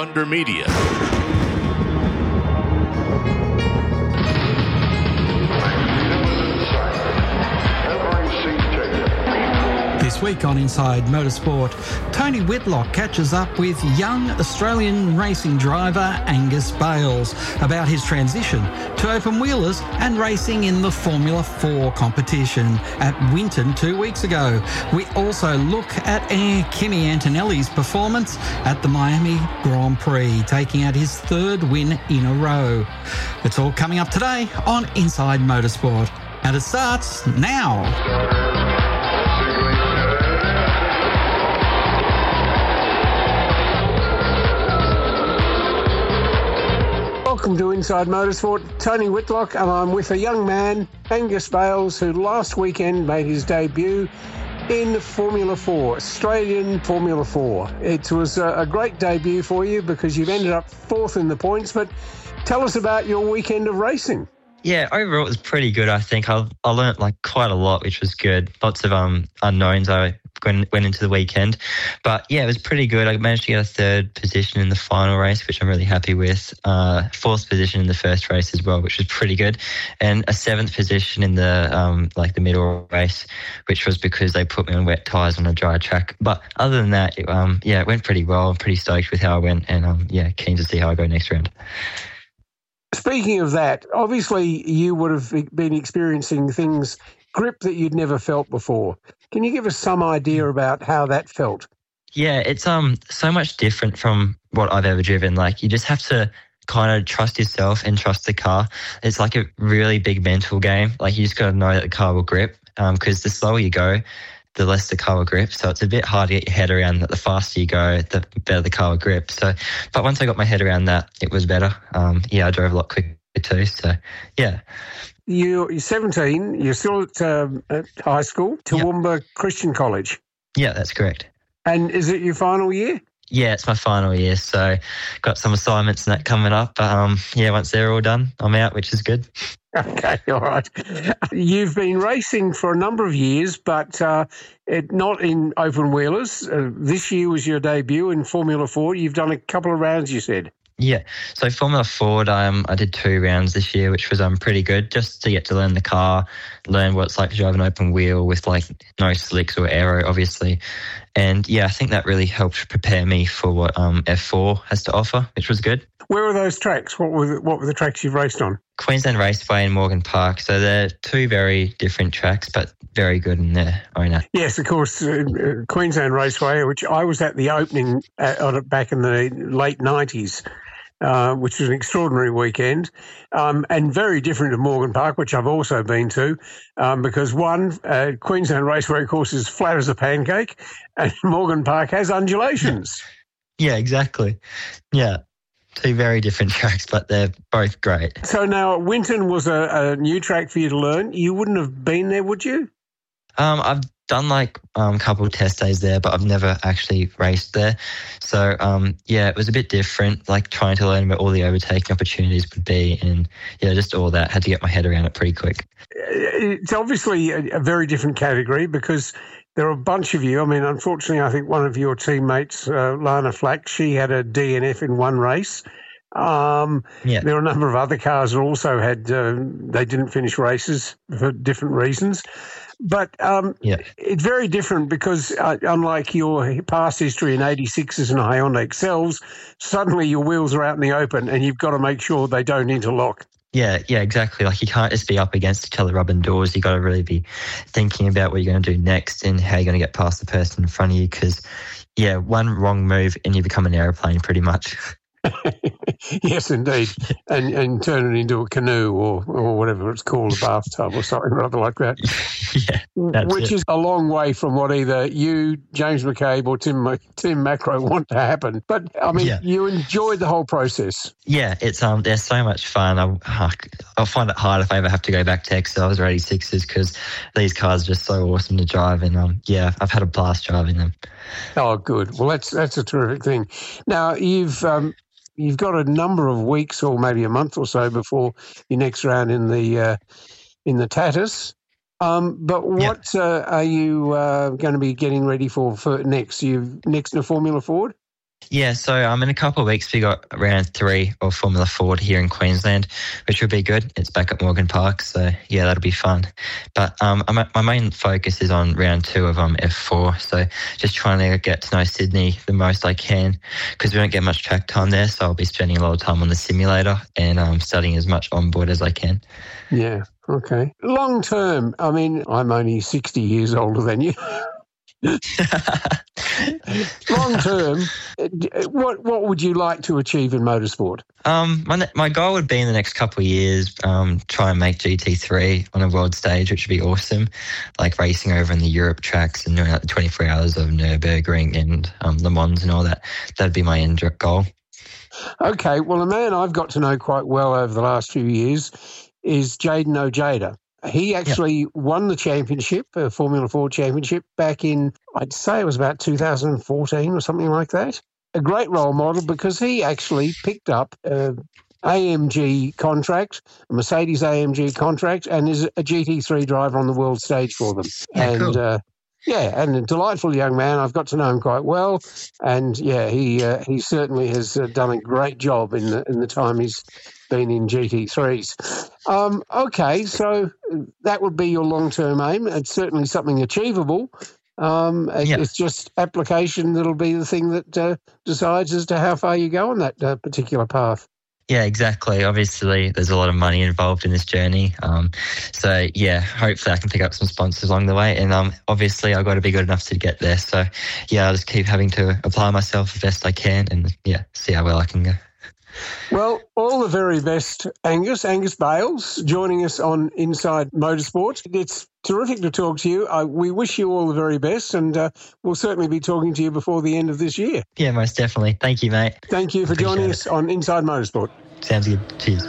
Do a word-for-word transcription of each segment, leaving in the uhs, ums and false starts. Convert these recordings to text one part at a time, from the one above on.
Thunder Media. This week on Inside Motorsport, Tony Whitlock catches up with young Australian racing driver Angus Bales about his transition to open wheelers and racing in the Formula four competition at Winton two weeks ago. We also look at Air Kimi Antonelli's performance at the Miami Grand Prix, taking out his third win in a row. It's all coming up today on Inside Motorsport, and it starts now. Welcome to Inside Motorsport. Tony Whitlock, and I'm with a young man, Angus Bales, who last weekend made his debut in Formula four, Australian Formula four. It was a, a great debut for you because you've ended up fourth in the points, but tell us about your weekend of racing. Yeah, overall it was pretty good, I think. I I learnt like quite a lot, which was good. Lots of um unknowns I went, went into the weekend. But yeah, it was pretty good. I managed to get a third position in the final race, which I'm really happy with. Uh, fourth position in the first race as well, which was pretty good. And a seventh position in the um like the middle race, which was because they put me on wet tyres on a dry track. But other than that, it, um yeah, it went pretty well. I'm pretty stoked with how I went, and um yeah, keen to see how I go next round. Speaking of that, obviously you would have been experiencing things, grip that you'd never felt before. Can you give us some idea about how that felt? Yeah, it's um so much different from what I've ever driven. Like, you just have to kind of trust yourself and trust the car. It's like a really big mental game. Like, you just got to know that the car will grip, um, because the slower you go, the less the car will grip. So it's a bit hard to get your head around that. The faster you go, the better the car will grip. So, but once I got my head around that, it was better. Um, yeah, I drove a lot quicker too. So, yeah. You, you're seventeen. You're still at, um, at high school, Toowoomba yep. Christian College. Yeah, that's correct. And is it your final year? Yeah, it's my final year. So got some assignments and that coming up. But um, yeah, once they're all done, I'm out, which is good. Okay, all right. You've been racing for a number of years, but uh, it, not in open wheelers. Uh, this year was your debut in Formula four. You've done a couple of rounds, you said. Yeah, so Formula Ford, um, I did two rounds this year, which was um pretty good, just to get to learn the car, learn what it's like to drive an open wheel with like no slicks or aero, obviously. And yeah, I think that really helped prepare me for what um F four has to offer, which was good. Where were those tracks? What were the, what were the tracks you've raced on? Queensland Raceway and Morgan Park. So they're two very different tracks, but very good in their own right. Yes, of course, uh, uh, Queensland Raceway, which I was at the opening at, on it back in the late nineties. Uh, which was an extraordinary weekend, um, and very different to Morgan Park, which I've also been to, um, because one, uh, Queensland Raceway course is flat as a pancake, and Morgan Park has undulations. Yeah, exactly. Yeah, two very different tracks, but they're both great. So now Winton was a, a new track for you to learn. You wouldn't have been there, would you? Um, I've done like um, a couple of test days there, but I've never actually raced there. So, um, yeah, it was a bit different, like trying to learn where all the overtaking opportunities would be. And, yeah, just all that. Had to get my head around it pretty quick. It's obviously a, a very different category because there are a bunch of you. I mean, unfortunately, I think one of your teammates, uh, Lana Flack, she had a D N F in one race. Um, yeah. There are a number of other cars that also had, uh, they didn't finish races for different reasons. But um, yeah. It's very different because uh, unlike your past history in eighty-sixes and Hyundai Excels, suddenly your wheels are out in the open and you've got to make sure they don't interlock. Yeah, yeah, exactly. Like, you can't just be up against each other rubbing doors. You got to really be thinking about what you're going to do next and how you're going to get past the person in front of you because, yeah, one wrong move and you become an aeroplane pretty much. Yes, indeed, and and turn it into a canoe or or whatever it's called, a bathtub or something rather like that. Yeah, that's which it. is a long way from what either you, James McCabe, or Tim Tim Macro want to happen. But I mean, yeah. You enjoyed the whole process. Yeah, it's um, they're so much fun. I, I'll find it hard if I ever have to go back to Excels or eighty-sixes because these cars are just so awesome to drive, and um, yeah, I've had a blast driving them. Oh, good. Well, that's that's a terrific thing. Now you've um. You've got a number of weeks or maybe a month or so before your next round in the uh, in the Tatus. Um, but what yeah. uh, are you uh, going to be getting ready for, for next? You next in a Formula Ford? Yeah, so um, in a couple of weeks we got round three of Formula Ford here in Queensland, which will be good. It's back at Morgan Park, so yeah, that'll be fun. But um, I'm, my main focus is on round two of um F four, so just trying to get to know Sydney the most I can, because we don't get much track time there, so I'll be spending a lot of time on the simulator and um, studying as much on board as I can. Yeah, okay. Long term, I mean, I'm only sixty years older than you. Long term, what what would you like to achieve in motorsport? Um, my my goal would be in the next couple of years, um, try and make G T three on a world stage, which would be awesome. Like racing over in the Europe tracks and doing like the twenty-four hours of Nürburgring and um, Le Mans and all that. That'd be my end goal. Okay, well, a man I've got to know quite well over the last few years is Jayden Ojeda. He actually yep. won the championship, uh, Formula Ford championship, back in, I'd say it was about two thousand fourteen or something like that. A great role model because he actually picked up a A M G contract, a Mercedes A M G contract, and is a G T three driver on the world stage for them. Yeah, and cool. uh, yeah, and a delightful young man. I've got to know him quite well, and yeah, he uh, he certainly has uh, done a great job in the in the time he's been in G T threes. Um, okay, so that would be your long-term aim. It's certainly something achievable. Um, it, yeah. It's just application that'll be the thing that uh, decides as to how far you go on that uh, particular path. Yeah, exactly. Obviously, there's a lot of money involved in this journey. Um, so, yeah, hopefully I can pick up some sponsors along the way. And um, obviously, I've got to be good enough to get there. So, yeah, I'll just keep having to apply myself the best I can and, yeah, see how well I can go. Well, all the very best, Angus. Angus Bales joining us on Inside Motorsport. It's terrific to talk to you. Uh, we wish you all the very best, and uh, we'll certainly be talking to you before the end of this year. Yeah, most definitely. Thank you, mate. Thank you for Appreciate joining it. us on Inside Motorsport. Sounds good. Cheers.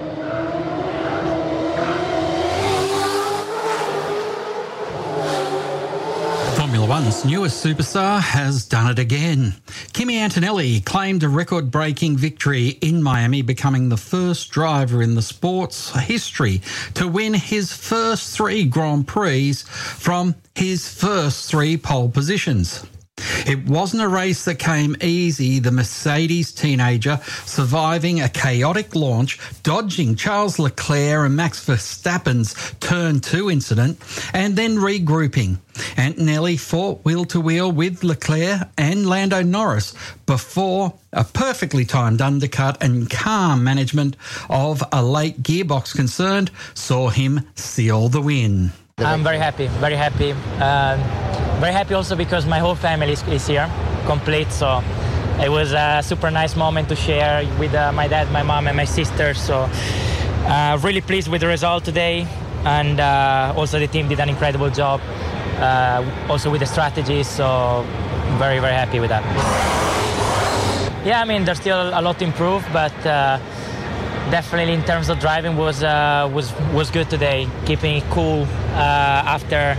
Formula One's newest superstar has done it again. Kimi Antonelli claimed a record-breaking victory in Miami, becoming the first driver in the sport's history to win his first three Grand Prix from his first three pole positions. It wasn't a race that came easy, the Mercedes teenager surviving a chaotic launch, dodging Charles Leclerc and Max Verstappen's turn two incident, and then regrouping. Antonelli fought wheel-to-wheel with Leclerc and Lando Norris before a perfectly timed undercut and calm management of a late gearbox concern saw him seal the win. I'm very happy, very happy. Um, very happy also because my whole family is, is here, complete. So it was a super nice moment to share with uh, my dad, my mom, and my sister. So uh, really pleased with the result today. And uh, also the team did an incredible job, uh, also with the strategy. So very, very happy with that. Yeah, I mean, there's still a lot to improve, but uh, definitely in terms of driving was uh, was was good today. Keeping it cool uh, after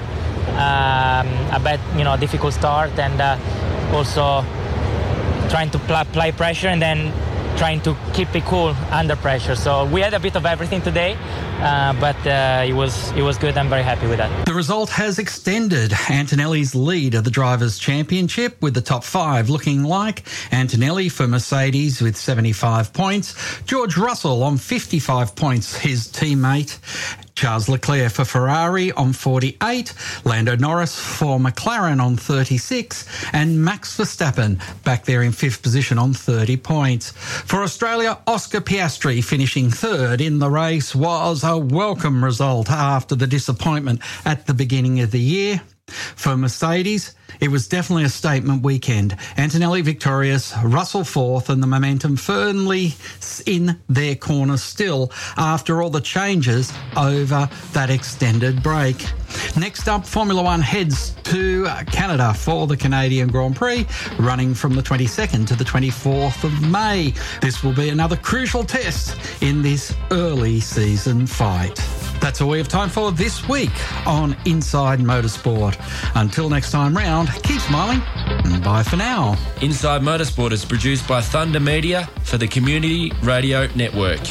um, a bad, you know, difficult start, and uh, also trying to pl- apply pressure and then trying to keep it cool under pressure. So we had a bit of everything today, uh, but uh, it was it was good. I'm very happy with that. The result has extended Antonelli's lead of the Drivers' Championship, with the top five looking like Antonelli for Mercedes with seventy-five points, George Russell on fifty-five points, his teammate, Charles Leclerc for Ferrari on forty-eight, Lando Norris for McLaren on thirty-six, and Max Verstappen back there in fifth position on thirty points. For Australia, Oscar Piastri finishing third in the race was a welcome result after the disappointment at the beginning of the year. For Mercedes, it was definitely a statement weekend. Antonelli victorious, Russell fourth, and the momentum firmly in their corner still after all the changes over that extended break. Next up, Formula One heads to Canada for the Canadian Grand Prix, running from the twenty-second to the twenty-fourth of May. This will be another crucial test in this early season fight. That's all we have time for this week on Inside Motorsport. Until next time round, keep smiling and bye for now. Inside Motorsport is produced by Thunder Media for the Community Radio Network.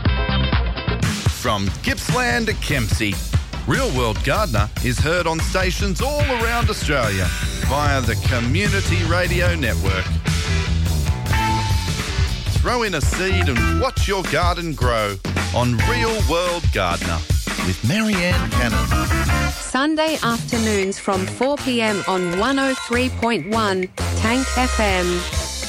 From Gippsland to Kempsey, Real World Gardener is heard on stations all around Australia via the Community Radio Network. throw in a seed and watch your garden grow on Real World Gardener with Marianne Cannon. Sunday afternoons from four p m on one oh three point one Tank F M.